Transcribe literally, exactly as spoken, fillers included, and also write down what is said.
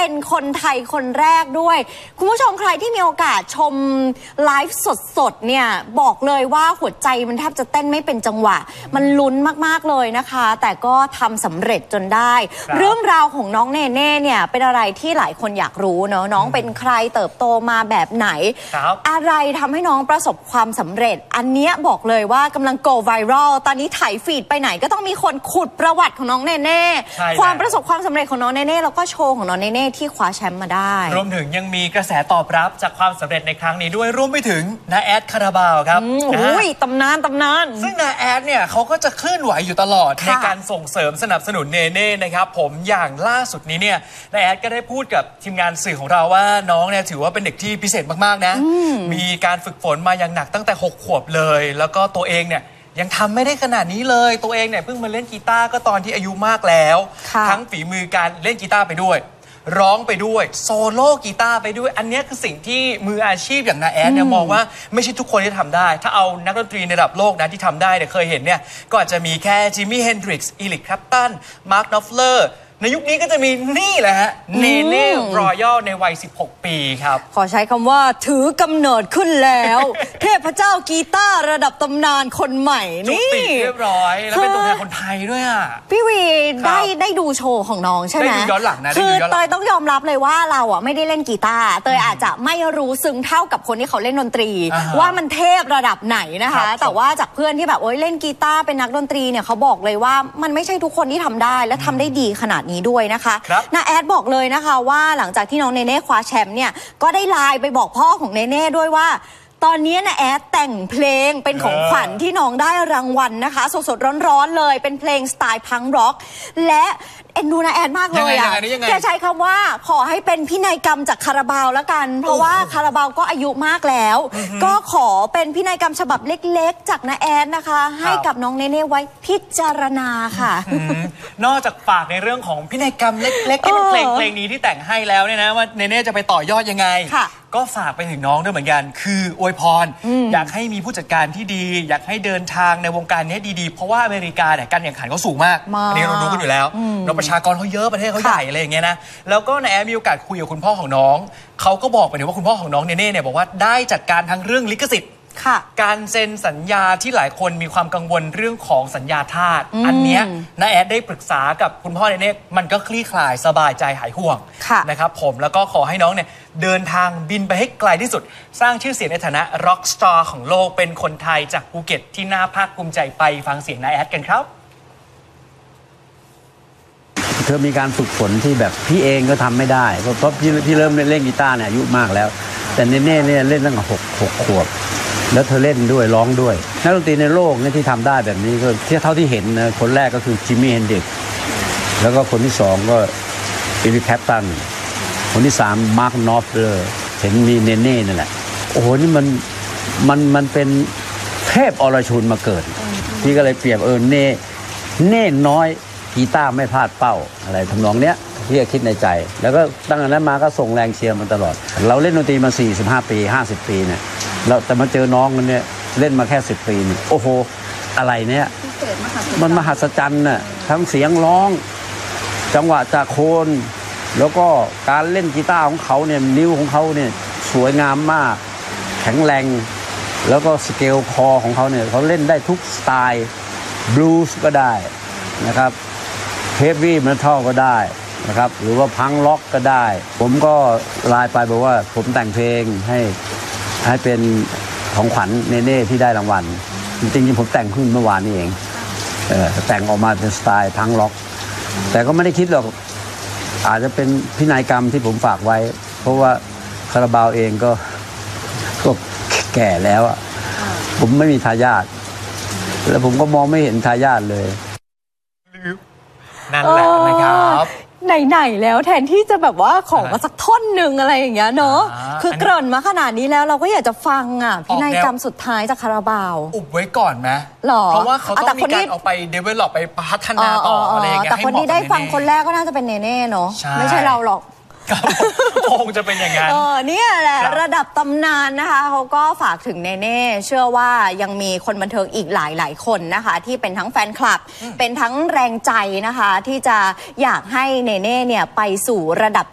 เป็นคนไทยคนแรกด้วยคุณผู้ชมใครที่มีโอกาสชมไลฟ์สดๆเนี่ยบอกเลยว่าหัวใจมันแทบจะเต้นไม่เป็นจังหวะมันลุ้นมากๆเลยนะคะแต่ก็ทำสำเร็จจนได้เรื่องราวของน้องเนเน่เนี่ยเป็นอะไรที่หลายคนอยากรู้เนาะน้องเป็นใครเติบโตมาแบบไหนอะไรทำให้น้องประสบความสำเร็จอันเนี้ยบอกเลยว่ากำลัง go viral ตอนนี้ถ่ายฟีดไปไหนก็ต้องมีคนขุดประวัติของน้องเนเน่ความประสบความสำเร็จของน้องเนเน่แล้วก็โชว์ของน้องเนเน่ที่คว้าแชมป์มาได้รวมถึงยังมีกระแสตอบรับจากความสำเร็จในครั้งนี้ด้วยรวมไปถึงนาแอดคาราบาวครับโอ้ยตำนานตำนานซึ่งนาแอดเนี่ยเขาก็จะเคลื่อนไหวอยู่ตลอดในการส่งเสริมสนับสนุนเนเน่นะครับผมอย่างล่าสุดนี้เนี่ยนาแอดก็ได้พูดกับทีมงานสื่อของเราว่าน้องเนี่ยถือว่าเป็นเด็กที่พิเศษมากๆนะมีการฝึกฝนมาอย่างหนักตั้งแต่หกขวบเลยแล้วก็ตัวเองเนี่ยยังทำไม่ได้ขนาดนี้เลยตัวเองเนี่ยเพิ่งมาเล่นกีตาร์ก็ตอนที่อายุมากแล้วทั้งฝีมือการเล่นกีตาร์ไปด้วยร้องไปด้วยโซโล่กีตาร์ไปด้วยอันนี้คือสิ่งที่มืออาชีพอย่างนาแอดเนี่ยมองว่าไม่ใช่ทุกคนที่ทำได้ถ้าเอานักดนตรีในระดับโลกนะที่ทำได้เนี่ยเคยเห็นเนี่ยก็อาจจะมีแค่จิมมี่เฮนดริกซ์อีริกแคลปตันมาร์คนอฟเลอร์ในยุคนี้ก็จะมีนี่แหละฮะเนเน่รอยัลในวัยสิบหกปีครับขอใช้คำว่าถือกำเนิดขึ้นแล้ว เทพเจ้ากีตาร์ระดับตำนานคนใหม่นี่จุติเรียบร้อยแล้วเป็นตัวแทนคนไทยด้วยอ่ะพี่วีได้ได้ดูโชว์ของน้องใช่ไหมได้ดูย้อนหลังนะคือเตยต้องยอมรับเลยว่าเราอ่ะไม่ได้เล่นกีตาร์เตยอาจจะไม่รู้ซึ้งเท่ากับคนที่เขาเล่นดนตรีว่ามันเทพระดับไหนนะคะแต่ว่าจากเพื่อนที่แบบโอ๊ยเล่นกีตาร์เป็นนักดนตรีเนี่ยเขาบอกเลยว่ามันไม่ใช่ทุกคนที่ทำได้และทำได้ดีขนาดนี้ด้วยนะคะนาแอดบอกเลยนะคะว่าหลังจากที่น้องเนเน่คว้าแชมป์เนี่ยก็ได้ไลน์ไปบอกพ่อของเนเน่ด้วยว่าตอนนี้นาแอดแต่งเพลงเป็นของขวัญที่น้องได้รางวัลนะคะสดๆร้อนๆเลยเป็นเพลงสไตล์พังร็อกและเอ็นดูนาแอดมากเลยอ่ะแกใช้คำว่าขอให้เป็นพินัยกรรมจากคาราบาวแล้วกันเพราะว่าคาราบาวก็อายุมากแล้วก็ขอเป็นพินัยกรรมฉบับเล็กๆจากนาแอดนะคะให้กับน้องเนเน่ไว้พิจารณาค่ะนอกจากฝากในเรื่องของพินัยกรรมเล็กๆที่เป็นเพลงเพลงนี้ที่แต่งให้แล้วเนี่ยนะว่าเนเน่จะไปต่อยอดยังไงก็ฝากไปถึงน้องด้วยเหมือนกันคืออวยพรอยากให้มีผู้จัดการที่ดีอยากให้เดินทางในวงการนี้ดีๆเพราะว่าอเมริกาเนี่ยการแข่งขันเขาสูงมากอันนี้เรารู้กันอยู่แล้วเราประชากรเขาเยอะประเทศเขาใหญ่อะไรอย่างเงี้ยนะแล้วก็นาแอดมีโอกาสคุยกับคุณพ่อของน้องเขาก็บอกไปเลยว่าคุณพ่อของน้องเนเน่เนี่ยบอกว่าได้จัดการทั้งเรื่องลิขสิทธิ์การเซ็นสัญญาที่หลายคนมีความกังวลเรื่องของสัญญาทาสอันเนี้ยนาแอดได้ปรึกษากับคุณพ่อเนเน่มันก็คลี่คลายสบายใจหายห่วงนะครับผมแล้วก็ขอให้น้องเนี่ยเดินทางบินไปให้ไกลที่สุดสร้างชื่อเสียงในฐานะร็อกสตาร์ของโลกเป็นคนไทยจากภูเก็ตที่น่าภาคภูมิใจไปฟังเสียงนาแอดกันครับเธอมีการฝึกฝนที่แบบพี่เองก็ทำไม่ได้เพราะพี่พี่เริ่มเล่นกีตาร์เนี่ยอายุมากแล้วแต่เนเน่เนี่ยเล่นตั้งแต่หกหกขวบแล้วเธอเล่นด้วยร้องด้วยนักดนตรีในโลกเนี่ยที่ทำได้แบบนี้ก็ที่เท่าที่เห็นนะคนแรกก็คือจิมมี่เฮนดริกซ์แล้วก็คนที่สองก็อีริคแคปตันคนที่สามมาร์คนอฟเลอร์เห็นมีเนเน่นั่นแหละโอ้โหนี่มันมันมันเป็นเทพอรชุนมาเกิดพี่ก็เลยเปรียบเออเน่เน่น้อยกีตาร์ไม่พลาดเป้าอะไรทำนองเนี้ยพี่ก็คิดในใจแล้วก็ตั้งแต่นั้นมาก็ส่งแรงเชียร์มันตลอดเราเล่นดนตรีมาสี่สิบห้าปีห้าสิบปีเนี่ยเราแต่มาเจอน้องมันเนี่ยเล่นมาแค่สิบปีนี่โอ้โหอะไรเนี่ยมันมหัศจรรย์น่ะทั้งเสียงร้องจังหวะจากโคนแล้วก็การเล่นกีตาร์ของเขาเนี่ยนิ้วของเขาเนี่ยสวยงามมากแข็งแรงแล้วก็สเกลคอของเขาเนี่ยเขาเล่นได้ทุกสไตล์บลูส์ก็ได้นะครับเฮฟวี่เมทัลก็ได้นะครับหรือว่าพังล็อกก็ได้ผมก็ไลน์ไปบอกว่าผมแต่งเพลงให้ให้เป็นของขวัญเนเน่ที่ได้รางวัลจริงๆผมแต่งขึ้นเมื่อวานนี้เองเออแต่งออกมาเป็นสไตล์พังล็อกแต่ก็ไม่ได้คิดหรอกอาจจะเป็นพินัยกรรมที่ผมฝากไว้เพราะว่าคาราบาวเองก็ก็แก่แล้วอ่ะผมไม่มีทายาทแล้วผมก็มองไม่เห็นทายาทเลยนั่นแหละนะครับไหนๆแล้วแทนที่จะแบบว่าขอมาสักท่อนหนึ่งอะไรอย่างเงี้ยเนอะคือเกริ่นมาขนาดนี้แล้วเราก็อยากจะฟังอ่ะพินัยกรรมสุดท้ายจากคาราบาวอุบไว้ก่อนไหมเพราะว่าเขาต้องมีการเอาไปเดเวลลอปไปพัฒนาต่ออะไรอย่างเงี้ยแต่คนที่ได้ฟังคนแรกก็น่าจะเป็นเนเน่เนาะไม่ใช่เราหรอกคงจะเป็นอย่างนั้นเออเนี่ยแหละระดับตำนานนะคะเขาก็ฝากถึงเนเน่เชื่อว่ายังมีคนบันเทิงอีกหลายหลายคนนะคะที่เป็นทั้งแฟนคลับเป็นทั้งแรงใจนะคะที่จะอยากให้เนเน่เนี่ยไปสู่ระดับ